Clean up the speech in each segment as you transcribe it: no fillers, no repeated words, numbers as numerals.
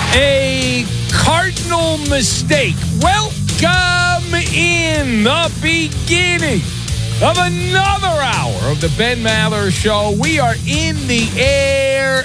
A cardinal mistake. Welcome in the beginning of another hour of the Ben Maller Show. We are in the air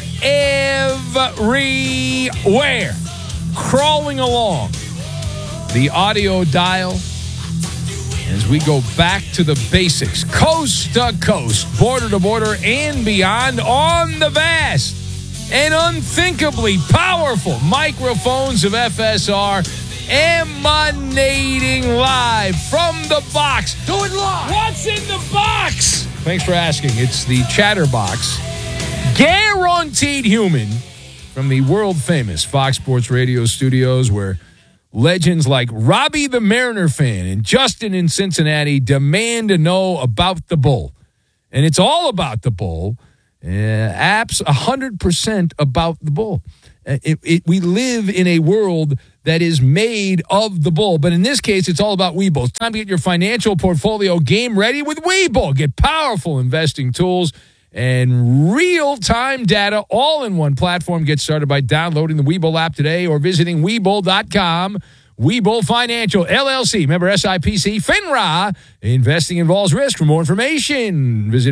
everywhere, crawling along the audio dial as we go back to the basics, coast to coast, border to border, and beyond on the vast and unthinkably powerful microphones of FSR, emanating live from the box. Do it live. What's in the box? Thanks for asking. It's the Chatterbox. Guaranteed human from the world-famous Fox Sports Radio studios, where legends like Robbie the Mariner fan and Justin in Cincinnati demand to know about the Bull. And it's all about the Bull. Apps 100% about the Bull. We live in a world that is made of the Bull. But in this case, it's all about Webull. It's time to get your financial portfolio game ready with Webull. Get powerful investing tools and real-time data all in one platform. Get started by downloading the Webull app today or visiting Webull.com. Webull Financial, LLC, member SIPC, FINRA. Investing involves risk. For more information, visit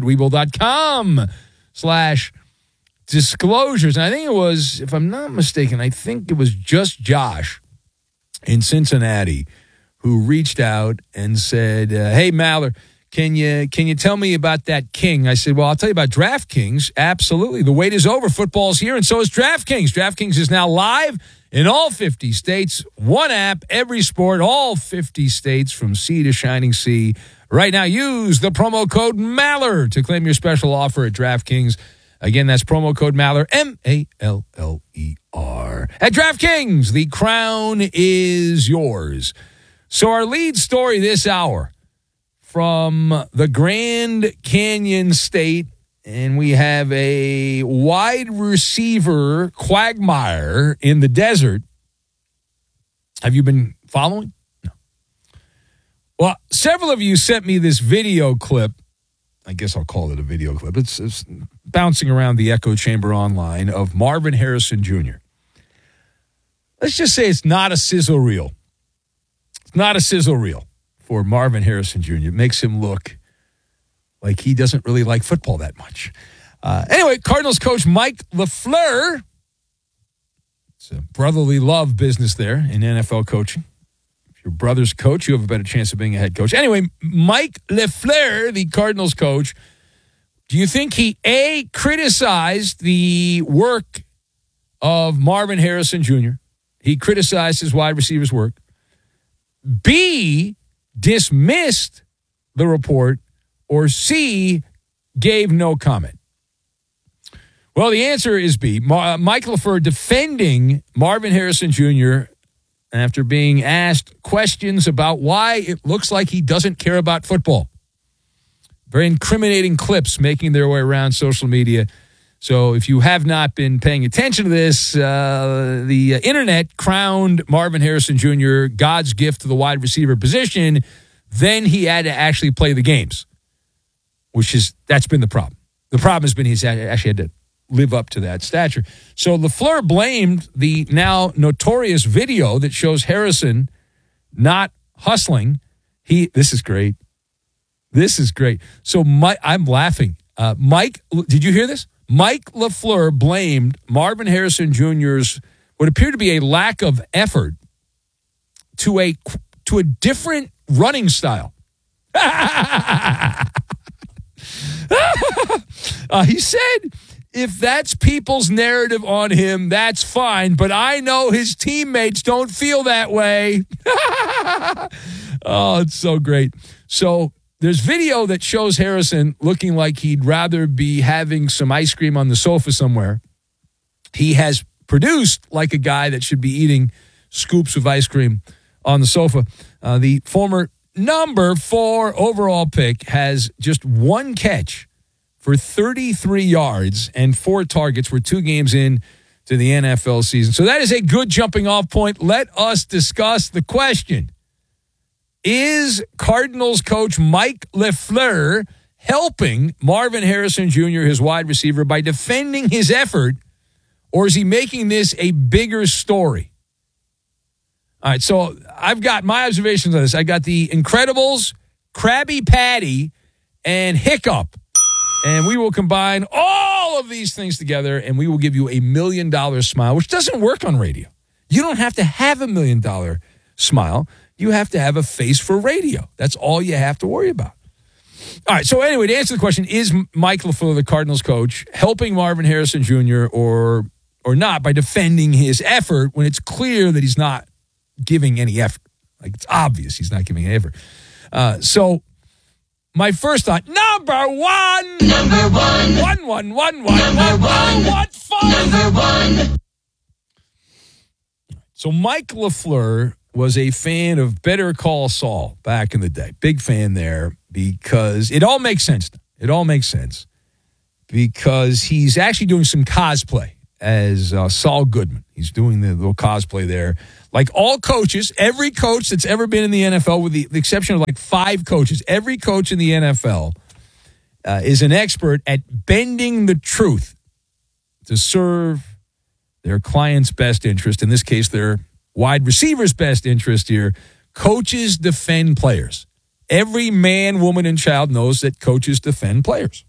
Webull.com/disclosures. And I think it was, if I'm not mistaken, I think it was just Josh in Cincinnati who reached out and said, hey, Maller, can you tell me about that King? I said, well, I'll tell you about DraftKings. Absolutely. The wait is over. Football's here, and so is DraftKings. DraftKings is now live in all 50 states. One app, every sport, all 50 states from sea to shining sea. Right now, use the promo code Maller to claim your special offer at DraftKings. Again, that's promo code Maller, M-A-L-L-E-R. At DraftKings, the crown is yours. So our lead story this hour from the Grand Canyon State, and we have a wide receiver quagmire in the desert. Have you been following? No. Well, several of you sent me this video clip. I guess I'll call it a video clip. It's bouncing around the echo chamber online of Marvin Harrison Jr. Let's just say it's not a sizzle reel. It's not a sizzle reel for Marvin Harrison Jr. It makes him look like he doesn't really like football that much. Anyway, Cardinals coach Mike LaFleur. It's a brotherly love business there in NFL coaching. If your brother's coach, you have a better chance of being a head coach. Anyway, Mike LaFleur, the Cardinals coach, do you think he, A, criticized the work of Marvin Harrison Jr.? He criticized his wide receivers' work. B, dismissed the report, or C, gave no comment? Well, the answer is B. Mike LaFleur defending Marvin Harrison Jr. after being asked questions about why it looks like he doesn't care about football. Very incriminating clips making their way around social media. So if you have not been paying attention to this, the internet crowned Marvin Harrison Jr. God's gift to the wide receiver position. Then he had to actually play the games, that's been the problem. The problem has been he's actually had to live up to that stature. So LaFleur blamed the now notorious video that shows Harrison not hustling. This is great. This is great. So I'm laughing. Mike, did you hear this? Mike LaFleur blamed Marvin Harrison Jr.'s what appeared to be a lack of effort to a different running style. He said, if that's people's narrative on him, that's fine, but I know his teammates don't feel that way. Oh, it's so great. So there's video that shows Harrison looking like he'd rather be having some ice cream on the sofa somewhere. He has produced like a guy that should be eating scoops of ice cream on the sofa. The former number 4 overall pick has just one catch for 33 yards and 4 targets. We're 2 games in to the NFL season. So that is a good jumping off point. Let us discuss the question. Is Cardinals coach Mike LaFleur helping Marvin Harrison Jr., his wide receiver, by defending his effort, Or is he making this a bigger story? All right, so I've got my observations on this. I got the Incredibles, Krabby Patty, and Hiccup. And we will combine all of these things together, and we will give you $1 million smile, which doesn't work on radio. You don't have to have $1 million smile. You have to have a face for radio. That's all you have to worry about. All right, so anyway, to answer the question, is Mike LaFleur, the Cardinals coach, helping Marvin Harrison Jr. or not by defending his effort when it's clear that he's not giving any effort? Like, it's obvious he's not giving any effort. So my first thought, number one. What fun. Number one. So Mike LaFleur was a fan of Better Call Saul back in the day. Big fan there because it all makes sense. It all makes sense because he's actually doing some cosplay as Saul Goodman. He's doing the little cosplay there. Like all coaches, every coach that's ever been in the NFL, with the exception of like 5 coaches, every coach in the NFL is an expert at bending the truth to serve their client's best interest. In this case, their wide receiver's best interest here. Coaches defend players. Every man, woman, and child knows that coaches defend players.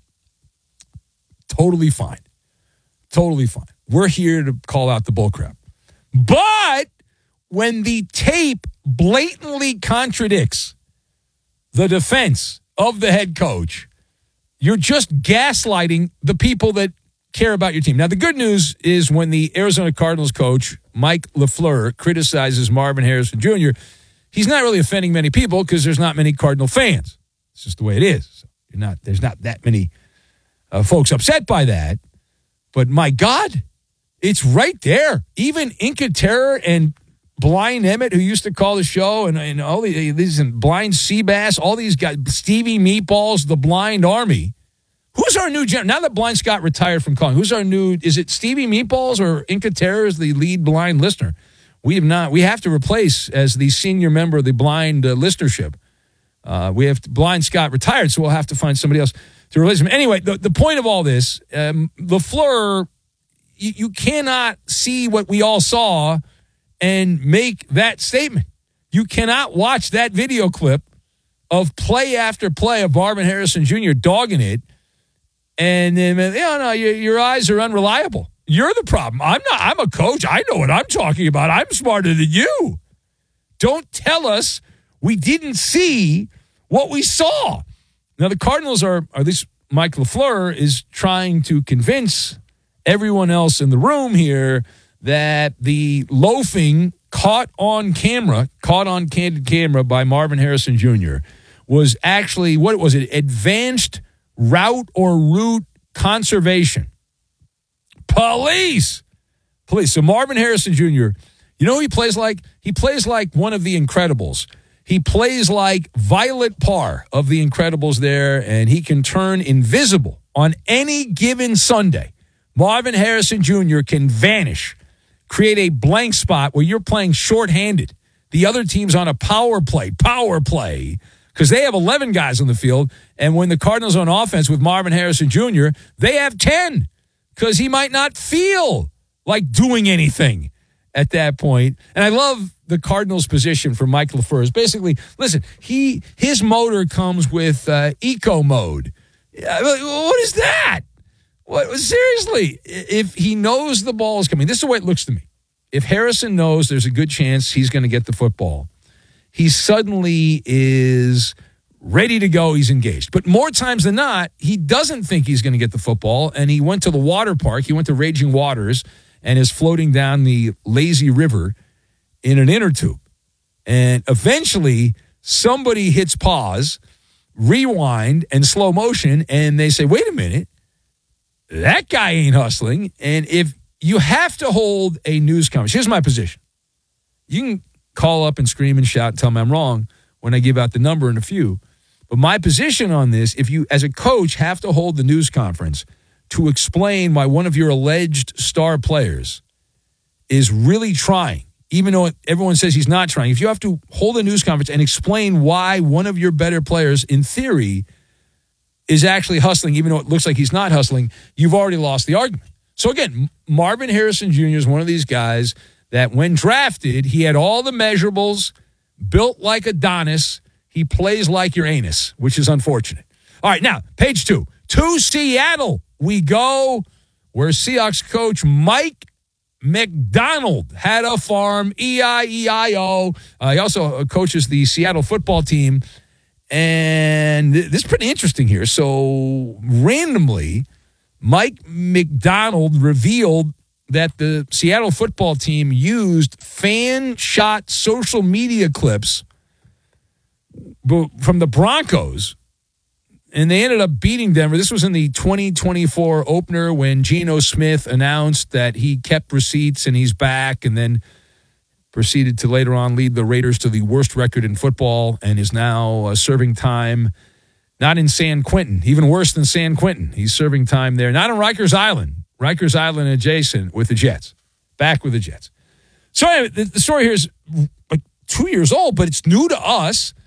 Totally fine. Totally fine. We're here to call out the bullcrap. But when the tape blatantly contradicts the defense of the head coach, you're just gaslighting the people that care about your team. Now, the good news is when the Arizona Cardinals coach, Mike LaFleur, criticizes Marvin Harrison Jr., he's not really offending many people because there's not many Cardinal fans. It's just the way it is. So there's not that many folks upset by that. But my God, it's right there. Even Inca Terror and Blind Emmett, who used to call the show, and all these Blind Seabass, all these guys, Stevie Meatballs, the Blind Army. Who's our new now that Blind Scott retired from calling? Who's our new? Is it Stevie Meatballs or Inca Terror is the lead blind listener? We have to replace as the senior member of the blind listenership. Blind Scott retired, so we'll have to find somebody else to replace him. Anyway, the point of all this, LaFleur, you cannot see what we all saw and make that statement. You cannot watch that video clip of play after play of Marvin Harrison Jr. dogging it, and then your eyes are unreliable. You're the problem. I'm not. I'm a coach. I know what I'm talking about. I'm smarter than you. Don't tell us we didn't see what we saw. Now, the Cardinals are, or at least Mike LaFleur is trying to convince everyone else in the room here that the loafing caught on candid camera by Marvin Harrison Jr. was actually, what was it? Advanced route or route conservation. Police. So Marvin Harrison Jr., you know who he plays like? He plays like one of the Incredibles. He plays like Violet Parr of the Incredibles there, and he can turn invisible on any given Sunday. Marvin Harrison Jr. can vanish, create a blank spot where you're playing shorthanded. The other team's on a power play, because they have 11 guys on the field, and when the Cardinals are on offense with Marvin Harrison Jr., they have 10, because he might not feel like doing anything at that point. And I love the Cardinals' position for Mike LaFleur is basically, listen, his motor comes with eco mode. What is that? What, seriously, if he knows the ball is coming, this is the way it looks to me. If Harrison knows there's a good chance he's going to get the football, he suddenly is ready to go. He's engaged. But more times than not, he doesn't think he's going to get the football, and he went to the water park. He went to Raging Waters and is floating down the lazy river in an inner tube. And eventually, somebody hits pause, rewind, and slow motion, and they say, wait a minute, that guy ain't hustling. And if you have to hold a news conference, here's my position. You can call up and scream and shout and tell me I'm wrong when I give out the number in a few. But my position on this, if you, as a coach, have to hold the news conference to explain why one of your alleged star players is really trying, even though everyone says he's not trying, if you have to hold a news conference and explain why one of your better players, in theory, is actually hustling, even though it looks like he's not hustling, you've already lost the argument. So again, Marvin Harrison Jr. is one of these guys that when drafted, he had all the measurables, built like Adonis. He plays like Uranus, which is unfortunate. All right, now, page 2. To Seattle we go, where Seahawks coach Mike McDonald had a farm, E-I-E-I-O. He also coaches the Seattle football team. And this is pretty interesting here. So randomly, Mike McDonald revealed that the Seattle football team used fan-shot social media clips from the Broncos, and they ended up beating Denver. This was in the 2024 opener when Geno Smith announced that he kept receipts and he's back, and then proceeded to later on lead the Raiders to the worst record in football and is now serving time not in San Quentin, even worse than San Quentin. He's serving time there, not on Rikers Island adjacent with the Jets, back with the Jets. So anyway, the story here is like 2 years old, but it's new to us.